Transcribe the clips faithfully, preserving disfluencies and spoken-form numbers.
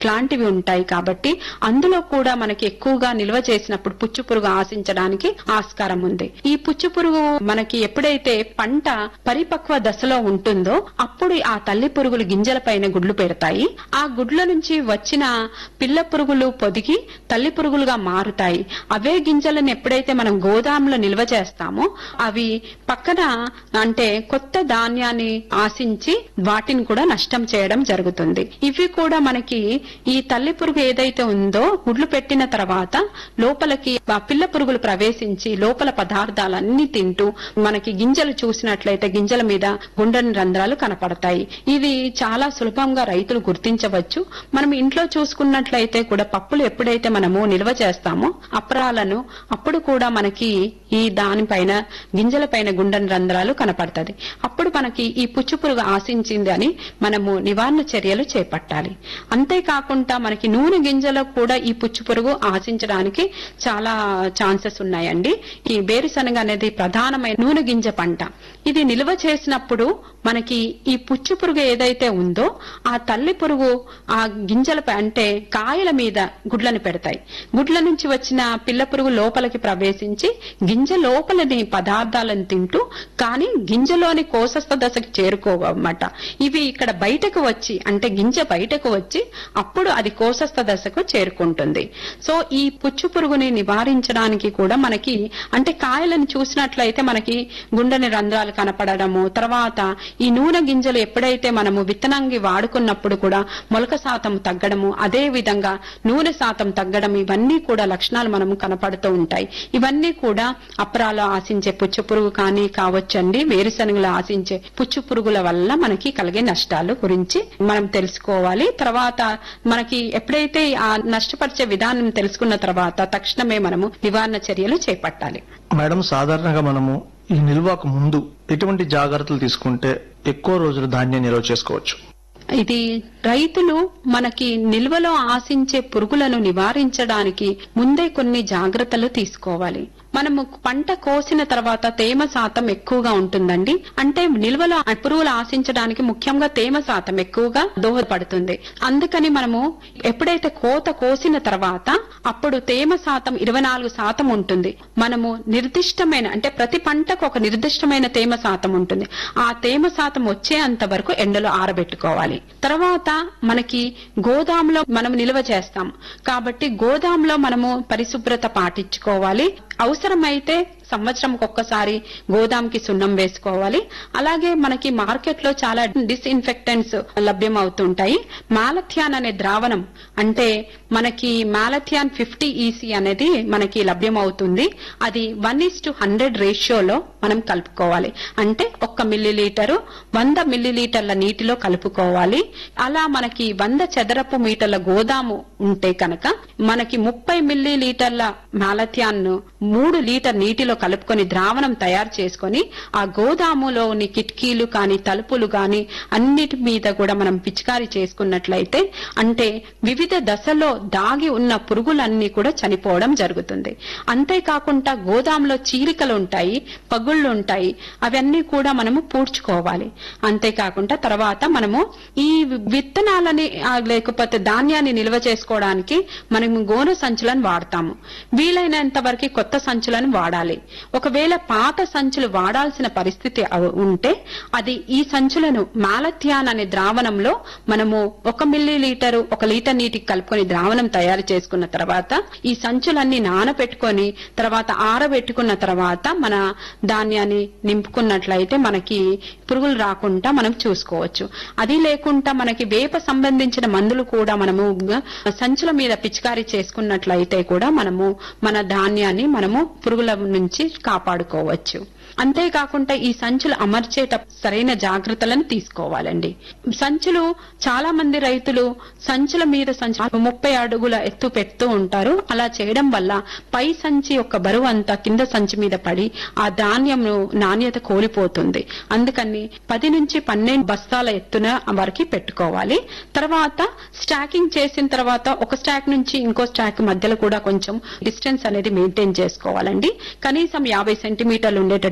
ఇట్లాంటివి ఉంటాయి కాబట్టి అందులో కూడా మనకి ఎక్కువగా నిల్వ చేసినప్పుడు పుచ్చు పురుగు ఆశించడానికి ఆస్కారం ఉంది. ఈ పుచ్చు పురుగు మనకి ఎప్పుడైతే పంట పరిపక్వ దశలో ఉంటుందో అప్పుడు ఆ తల్లి పురుగులు గింజల పైన గుడ్లు పెడతాయి. ఆ గుడ్ల నుంచి వచ్చిన పిల్ల పురుగులు పొదిగి తల్లి పురుగులుగా మారుతాయి. అవే గింజలను ఎప్పుడైతే మనం గోదాంలో నిల్వ చేస్తామో అవి పక్కన అంటే కొత్త ధాన్యాన్ని ఆశించి వాటిని కూడా నష్టం చేయడం జరుగుతుంది. ఇవి కూడా మనకి ఈ తల్లి పురుగు ఏదైతే ఉందో గుడ్లు పెట్టిన తర్వాత లోపలికి ఆ పిల్ల పురుగులు ప్రవేశించి లోపల పదార్థాలన్నీ తింటూ మనకి గింజలు చూసినట్లయితే గింజల మీద గుండెని రంధ్రాలు కనపడతాయి. ఇది చాలా సులభంగా రైతులు గుర్తించవచ్చు. మనం ఇంట్లో చూసుకున్నట్లయితే కూడా పప్పులు ఎప్పుడైతే మనము నిల్వ చేస్తామో అప్రాలను అప్పుడు కూడా మనకి ఈ దానిపైన గింజల పైన గుండెని రంధ్రాలు కనపడుతుంది. అప్పుడు మనకి ఈ పుచ్చు పురుగు ఆశించింది అని మనము నివారణ చర్యలు చేపట్టాలి. అంతేకాకుండా మనకి నూనె గింజలో కూడా ఈ పుచ్చు పురుగు ఆశించడానికి చాలా ఛాన్సెస్ ఉన్నాయండి. ఈ వేరుశనగ అనేది ప్రధానమైన నూనె గింజ పంట. ఇది నిల్వ చేసినప్పుడు మనకి ఈ పుచ్చు పురుగు ఏదైతే ఉందో ఆ తల్లి పురుగు ఆ గింజలపై అంటే కాయల మీద గుడ్లను పెడతాయి. గుడ్ల నుంచి వచ్చిన పిల్ల పురుగు లోపలికి ప్రవేశించి గింజ లోపలని పదార్థాలను తింటూ కానీ గింజలోని కోశస్థ దశకి చేరుకోవన్నమాట. ఇవి ఇక్కడ బయటకు వచ్చి అంటే గింజ బయటకు వచ్చి అప్పుడు అది కోశస్థ దశకు చేరుకుంటుంది. సో ఈ పుచ్చు పురుగుని నివారించడానికి కూడా మనకి అంటే కాయలను చూసినట్లయితే మనకి గుండెని రంధ్రాలు కనపడము, తర్వాత ఈ నూనె గింజలు ఎప్పుడైతే మనము విత్తనంగి వాడుకున్నప్పుడు కూడా మొలక శాతం తగ్గడము, అదే విధంగా నూనె శాతం తగ్గడం, ఇవన్నీ కూడా లక్షణాలు మనము కనపడుతూ ఉంటాయి. ఇవన్నీ కూడా అప్రాలో ఆశించే పుచ్చు పురుగు కానీ కావచ్చండి. వేరుశనగలు ఆశించే పుచ్చు పురుగుల వల్ల మనకి కలిగే నష్టాలు గురించి మనం తెలుసుకోవాలి. తర్వాత మనకి ఎప్పుడైతే ఆ నష్టపరిచే విధానం తెలుసుకున్న తర్వాత తక్షణమే మనము నివారణ చర్యలు చేపట్టాలి. మేడం, సాధారణంగా మనము ఈ నిల్వకు ముందు ఎటువంటి జాగ్రత్తలు తీసుకుంటే ఎక్కువ రోజులు ధాన్యం నిల్వ చేసుకోవచ్చు? ఇది రైతులు మనకి నిల్వలో ఆశించే పురుగులను నివారించడానికి ముందే కొన్ని జాగ్రత్తలు తీసుకోవాలి. మనము పంట కోసిన తర్వాత తేమ శాతం ఎక్కువగా ఉంటుందండి. అంటే నిల్వలో పురుగులు ఆశించడానికి ముఖ్యంగా తేమ శాతం ఎక్కువగా దోహదపడుతుంది. అందుకని మనము ఎప్పుడైతే కోత కోసిన తర్వాత అప్పుడు తేమ శాతం ఇరవై నాలుగు శాతం ఉంటుంది. మనము నిర్దిష్టమైన అంటే ప్రతి పంటకు ఒక నిర్దిష్టమైన తేమ శాతం ఉంటుంది. ఆ తేమ శాతం వచ్చేంత వరకు ఎండలో ఆరబెట్టుకోవాలి. తర్వాత మనకి గోదాంలో మనం నిల్వ చేస్తాం కాబట్టి గోదాంలో మనము పరిశుభ్రత పాటించుకోవాలి. అవసరమైతే సంవత్సరంకి ఒక్కసారి గోదాంకి సున్నం వేసుకోవాలి. అలాగే మనకి మార్కెట్ లో చాలా డిస్ఇన్ఫెక్టెంట్స్ లభ్యం అవుతుంటాయి. మాలథియాన్ అనే ద్రావణం అంటే మనకి మాలథియాన్ ఫిఫ్టీ ఈసీ అనేది మనకి లభ్యం అవుతుంది. అది వన్ ఈస్ టు హండ్రెడ్ రేషియోలో మనం కలుపుకోవాలి. అంటే ఒక్క మిల్లీ లీటరు వంద మిల్లీ లీటర్ల నీటిలో కలుపుకోవాలి. అలా మనకి వంద చదరపు మీటర్ల గోదాము ఉంటే కనుక మనకి ముప్పై మిల్లీ లీటర్ల మాలథియాన్ మూడు లీటర్ నీటిలో కలుపుకొని ద్రావణం తయారు చేసుకొని ఆ గోదాములోని కిటికీలు కాని తలుపులు కాని అన్నిటి మీద కూడా మనం పిచికారీ చేసుకున్నట్లయితే అంటే వివిధ దశలో దాగి ఉన్న పురుగులన్నీ కూడా చనిపోవడం జరుగుతుంది. అంతేకాకుండా గోదాంలో చీలికలు ఉంటాయి, పగుళ్లు ఉంటాయి, అవన్నీ కూడా మనము పూడ్చుకోవాలి. అంతేకాకుండా తర్వాత మనము ఈ విత్తనాలని లేకపోతే ధాన్యాన్ని నిల్వ చేసుకోవడానికి మనము గోనె సంచులను వాడతాము. వీలైనంత వరకు కొత్త సంచులను వాడాలి. ఒకవేళ పాత సంచులు వాడాల్సిన పరిస్థితి ఉంటే అది ఈ సంచులను మాలథియాన్ అనే ద్రావణంలో మనము ఒక మిల్లీ లీటరు ఒక లీటర్ నీటికి కలుపుకొని ద్రావణం తయారు చేసుకున్న తర్వాత ఈ సంచులన్నీ నానబెట్టుకొని తర్వాత ఆరబెట్టుకున్న తర్వాత మన ధాన్యాన్ని నింపుకున్నట్లయితే మనకి పురుగులు రాకుండా మనం చూసుకోవచ్చు. అది లేకుండా మనకి వేప సంబంధించిన మందులు కూడా మనము సంచుల మీద పిచికారీ చేసుకున్నట్లయితే కూడా మనము మన ధాన్యాన్ని మనము పురుగుల నుంచి కాపాడుకోవచ్చు. అంతేకాకుండా ఈ సంచులు అమర్చేట సరైన జాగ్రత్తలను తీసుకోవాలండి. సంచులు చాలా మంది రైతులు సంచుల మీద సంచులు ముప్పై అడుగుల ఎత్తు పెడుతూ ఉంటారు. అలా చేయడం వల్ల పై సంచి యొక్క బరువు అంతా కింద సంచి మీద పడి ఆ ధాన్యం నాణ్యత కోల్పోతుంది. అందుకని పది నుంచి పన్నెండు బస్తాల ఎత్తున వరకు పెట్టుకోవాలి. తర్వాత స్టాకింగ్ చేసిన తర్వాత ఒక స్టాక్ నుంచి ఇంకో స్టాక్ మధ్యలో కూడా కొంచెం డిస్టెన్స్ అనేది మెయింటైన్ చేసుకోవాలండి. కనీసం యాభై సెంటీమీటర్లు ఉండేటట్టు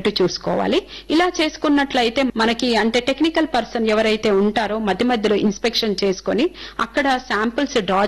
ఉండేటట్టు చూసుకోవాలి. ఇలా చేసుకున్నట్లయితే మనకి అంటే టెక్నికల్ పర్సన్ ఎవరైతే ఉంటారో మధ్య మధ్యలో ఇన్స్పెక్షన్ చేసుకొని అక్కడ శాంపిల్స్ డ్రా